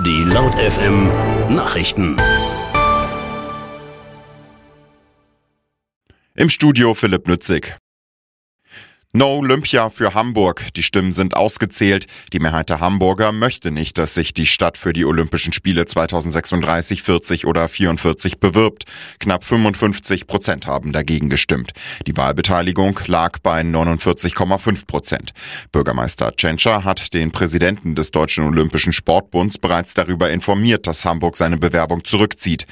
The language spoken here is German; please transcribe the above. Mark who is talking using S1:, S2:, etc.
S1: Die Laut FM Nachrichten.
S2: Im Studio Philipp Nützig. No Olympia für Hamburg. Die Stimmen sind ausgezählt. Die Mehrheit der Hamburger möchte nicht, dass sich die Stadt für die Olympischen Spiele 2036, 40 oder 44 bewirbt. Knapp 55% haben dagegen gestimmt. Die Wahlbeteiligung lag bei 49,5%. Bürgermeister Tschentscher hat den Präsidenten des Deutschen Olympischen Sportbunds bereits darüber informiert, dass Hamburg seine Bewerbung zurückzieht.